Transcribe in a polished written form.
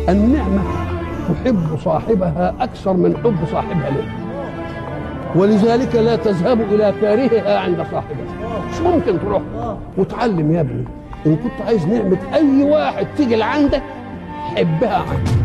النعمة تحب صاحبها أكثر من حب صاحبها له، ولذلك لا تذهب إلى كارهها عند صاحبها. مش ممكن تروح وتعلم يا ابني، إن كنت عايز نعمة أي واحد تيجي لعندك حبها عنك.